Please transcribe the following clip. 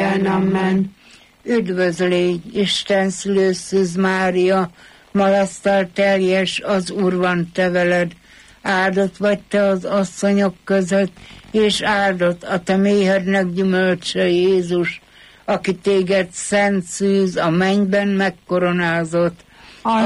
mindenkorán. Amen. Üdvözl légy, Isten szülő Szűz Mária, malasztal teljes, az Úr van te veled, áldott vagy te az asszonyok között, és áldott a te méhednek gyümölcse Jézus, aki téged szent szűz a mennyben megkoronázott,